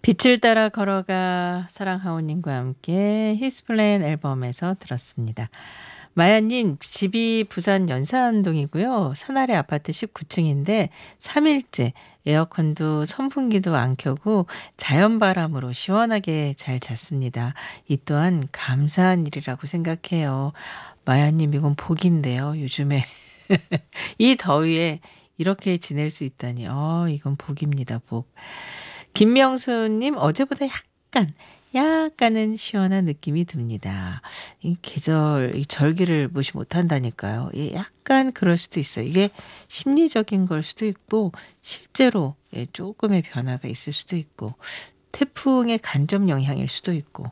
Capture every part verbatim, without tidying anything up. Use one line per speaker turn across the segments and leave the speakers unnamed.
빛을 따라 걸어가 사랑하오님과 함께 히스플랜 앨범에서 들었습니다. 마야님 집이 부산 연산동이고요. 산아래 아파트 십구 층인데 삼 일째 에어컨도 선풍기도 안 켜고 자연바람으로 시원하게 잘 잤습니다. 이 또한 감사한 일이라고 생각해요. 마야님 이건 복인데요. 요즘에 이 더위에 이렇게 지낼 수 있다니 어 이건 복입니다. 복. 김명수님 어제보다 약간 약간은 시원한 느낌이 듭니다. 이 계절 이 절기를 무시 못한다니까요. 예, 약간 그럴 수도 있어요. 이게 심리적인 걸 수도 있고 실제로 예, 조금의 변화가 있을 수도 있고 태풍의 간접 영향일 수도 있고.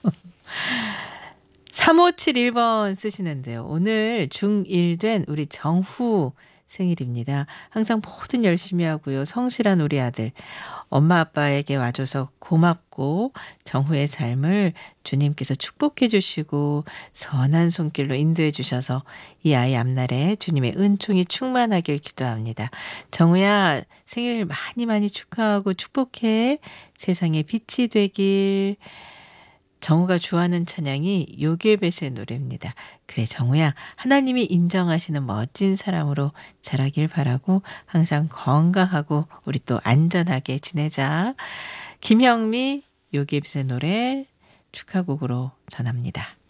삼오칠일 번 쓰시는데요. 오늘 중일 된 우리 정후 생일입니다. 항상 뭐든 열심히 하고요. 성실한 우리 아들. 엄마 아빠에게 와줘서 고맙고 정후의 삶을 주님께서 축복해 주시고 선한 손길로 인도해 주셔서 이 아이 앞날에 주님의 은총이 충만하길 기도합니다. 정우야 생일 많이 많이 축하하고 축복해. 세상에 빛이 되길. 정우가 좋아하는 찬양이 요괴벳의 노래입니다. 그래 정우야 하나님이 인정하시는 멋진 사람으로 자라길 바라고 항상 건강하고 우리 또 안전하게 지내자. 김형미 요괴벳의 노래 축하곡으로 전합니다.